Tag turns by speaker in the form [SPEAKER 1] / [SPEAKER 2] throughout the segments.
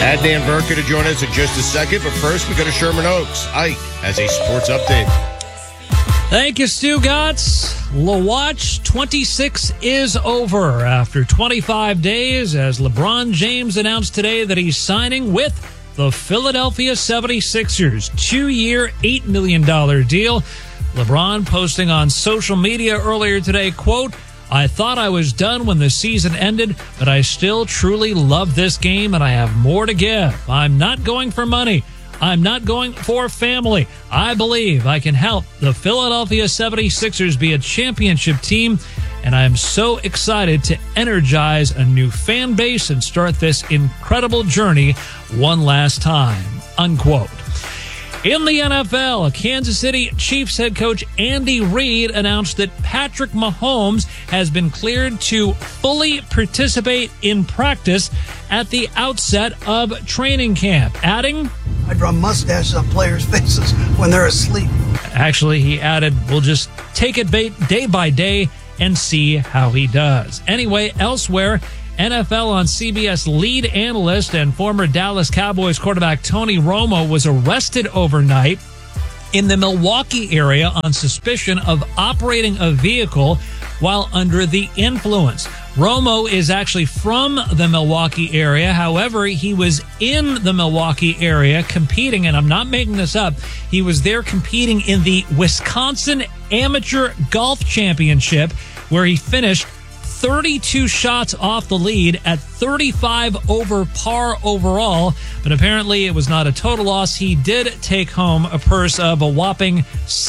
[SPEAKER 1] Adnan Verka to join us in just a second, but first we go to Sherman Oaks. Ike has a sports update.
[SPEAKER 2] Thank you, Stu Gatz. La Watch 26 is over after 25 days as LeBron James announced today that he's signing with the Philadelphia 76ers. 2-year, $8 million deal. LeBron posting on social media earlier today, quote, "I thought I was done when the season ended, but I still truly love this game and I have more to give. I'm not going for money. I'm not going for family. I believe I can help the Philadelphia 76ers be a championship team, and I'm so excited to energize a new fan base and start this incredible journey one last time," unquote. In the NFL, Kansas City Chiefs head coach Andy Reid announced that Patrick Mahomes has been cleared to fully participate in practice at the outset of training camp, adding,
[SPEAKER 3] "I draw mustaches on players' faces when they're asleep."
[SPEAKER 2] Actually, he added, "We'll just take it day by day and see how he does." Anyway, elsewhere, NFL on CBS lead analyst and former Dallas Cowboys quarterback Tony Romo was arrested overnight in the Milwaukee area on suspicion of operating a vehicle while under the influence. Romo is actually from the Milwaukee area. However, he was in the Milwaukee area competing, and I'm not making this up, he was there competing in the Wisconsin Amateur Golf Championship, where he finished 32 shots off the lead at 35 over par overall, but apparently it was not a total loss. He did take home a purse of a whopping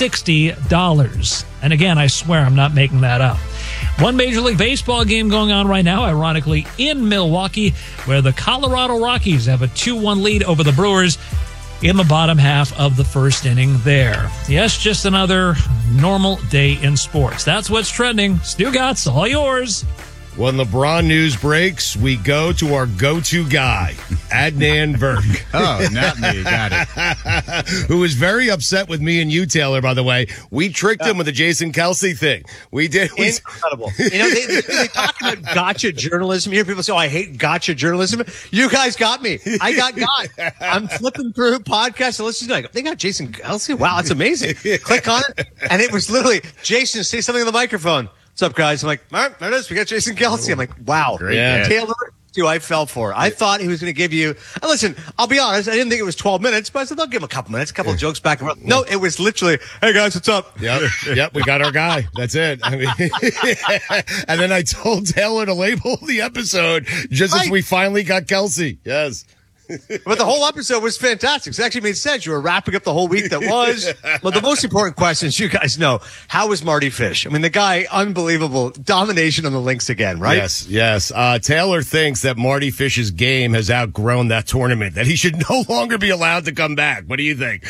[SPEAKER 2] $60. And again, I swear I'm not making that up. One Major League Baseball game going on right now, ironically, in Milwaukee, where the Colorado Rockies have a 2-1 lead over the Brewers in the bottom half of the first inning there. Yes, just another normal day in sports. That's what's trending. Stu Gatz, all yours.
[SPEAKER 1] When LeBron news breaks, we go to our go-to guy, Adnan Verk.
[SPEAKER 4] Oh, not me. Got it.
[SPEAKER 1] Who was very upset with me and you, Taylor, by the way. We tricked him with the Jason Kelce thing. We did.
[SPEAKER 5] Incredible. You know, they talk about gotcha journalism. You hear people say, "Oh, I hate gotcha journalism." You guys got me. I got. I'm flipping through podcasts and listening. Like, they got Jason Kelce? Wow, that's amazing. Click on it. And it was literally, "Jason, say something on the microphone." "What's up, guys?" I'm like, "All right, there it is. We got Jason Kelce." I'm like, wow.
[SPEAKER 1] Yeah.
[SPEAKER 5] Taylor, who I fell for. I thought he was going to give you, listen, I'll be honest, I didn't think it was 12 minutes, but I said, they'll give him a couple minutes, a couple of jokes back and forth. No, it was literally, "Hey, guys, what's up?"
[SPEAKER 1] Yep, we got our guy. That's it. I mean, and then I told Taylor to label the episode just as we finally got Kelce. Yes.
[SPEAKER 5] But the whole episode was fantastic. It actually made sense. You were wrapping up the whole week that was. But the most important questions, you guys know, how was Marty Fish? I mean, the guy, unbelievable domination on the Lynx again, right?
[SPEAKER 1] Yes. Taylor thinks that Marty Fish's game has outgrown that tournament, that he should no longer be allowed to come back. What do you think?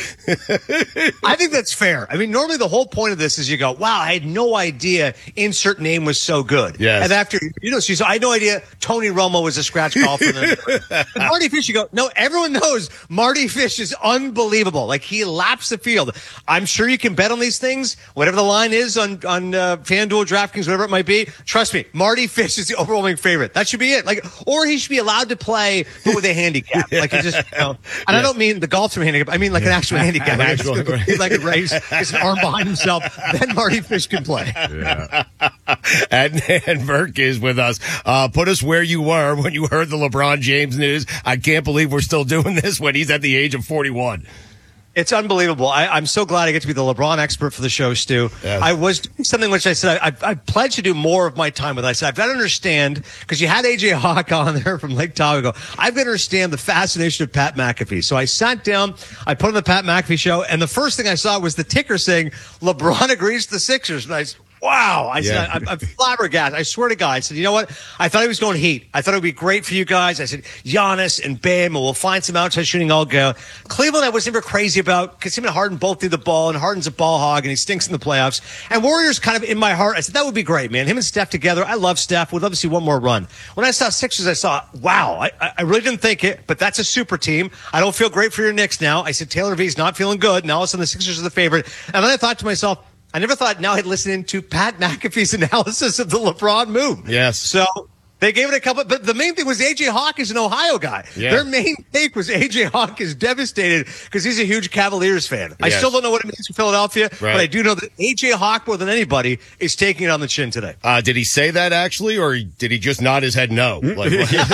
[SPEAKER 5] I think that's fair. I mean, normally the whole point of this is you go, wow, I had no idea insert name was so good.
[SPEAKER 1] Yes.
[SPEAKER 5] And after, so I had no idea Tony Romo was a scratch golfer. And Marty Fish, you go, no, everyone knows Marty Fish is unbelievable. Like, he laps the field. I'm sure you can bet on these things, whatever the line is on FanDuel, DraftKings, whatever it might be. Trust me, Marty Fish is the overwhelming favorite. That should be it. Like, or he should be allowed to play, but with a handicap. Like, he just, and I don't mean the golf term handicap. I mean like an actual handicap. Like a race, gets an arm behind himself. Then Marty Fish can play.
[SPEAKER 1] Yeah. Adnan Verk is with us. Put us where you were when you heard the LeBron James news. I can't believe we're still doing this when he's at the age of 41.
[SPEAKER 5] It's unbelievable. I'm so glad I get to be the LeBron expert for the show, Stu.
[SPEAKER 1] Yes.
[SPEAKER 5] I was doing something which I said I pledged to do more of my time with. I said, I've got to understand, because you had AJ Hawk on there from Lake Tahoe. I've got to understand the fascination of Pat McAfee. So I sat down, I put on the Pat McAfee show, and the first thing I saw was the ticker saying, LeBron agrees to the Sixers. And I said, wow. I said, I'm flabbergasted. I swear to God. I said, you know what? I thought he was going Heat. I thought it would be great for you guys. I said, Giannis and Bam, and we'll find some outside shooting all go. Cleveland, I was never crazy about, because him and Harden both do the ball, and Harden's a ball hog, and he stinks in the playoffs. And Warriors kind of in my heart. I said, that would be great, man. Him and Steph together. I love Steph. Would love to see one more run. When I saw Sixers, I saw, wow, I really didn't think it, but that's a super team. I don't feel great for your Knicks now. I said, Taylor V's not feeling good. Now all of a sudden the Sixers are the favorite. And then I thought to myself, I never thought now I'd listen to Pat McAfee's analysis of the LeBron move.
[SPEAKER 1] Yes.
[SPEAKER 5] So They gave it a couple, but the main thing was A.J. Hawk is an Ohio guy.
[SPEAKER 1] Yeah.
[SPEAKER 5] Their main take was A.J. Hawk is devastated because he's a huge Cavaliers fan. I
[SPEAKER 1] Yes.
[SPEAKER 5] still don't know what it means for Philadelphia,
[SPEAKER 1] Right.
[SPEAKER 5] but I do know that A.J. Hawk, more than anybody, is taking it on the chin today.
[SPEAKER 1] Did he say that actually, or did he just nod his head no? Like,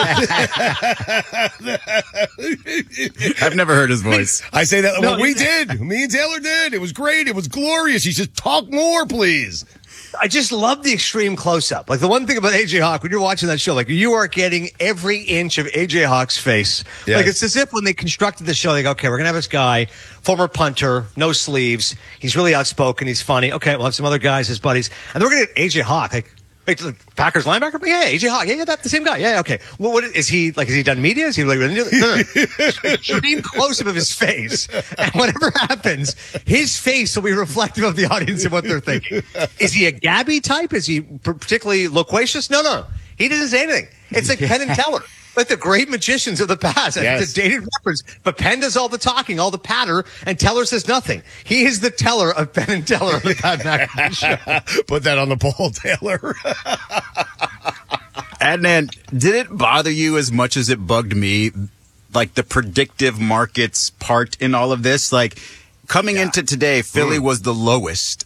[SPEAKER 4] I've never heard his voice.
[SPEAKER 1] I say that. Well, we did. Me and Taylor did. It was great. It was glorious. He said, "Talk more, please."
[SPEAKER 5] I just love the extreme close-up. Like the one thing about A.J. Hawk, when you're watching that show, like you are getting every inch of A.J. Hawk's face.
[SPEAKER 1] Yes.
[SPEAKER 5] Like it's as if when they constructed the show, they go, okay, we're going to have this guy, former punter, no sleeves. He's really outspoken. He's funny. Okay, we'll have some other guys, his buddies. And then we're going to get A.J. Hawk. Like Packers linebacker? Yeah, A.J. Hawk. Yeah, that's the same guy. Yeah, okay. Well, what is he, like, has he done media? Is he like, no. Extreme close-up of his face. And whatever happens, his face will be reflective of the audience and what they're thinking. Is he a Gabby type? Is he particularly loquacious? No. He doesn't say anything. It's like Penn and Teller. Like the great magicians of the past.
[SPEAKER 1] Yes.
[SPEAKER 5] It's a dated reference. But Penn does all the talking, all the patter, and Teller says nothing. He is the teller of Penn and Teller on the Pat McAfee show.
[SPEAKER 1] Put that on the poll, Taylor.
[SPEAKER 4] Adnan, did it bother you as much as it bugged me, like the predictive markets part in all of this? Like coming into today, Philly was the lowest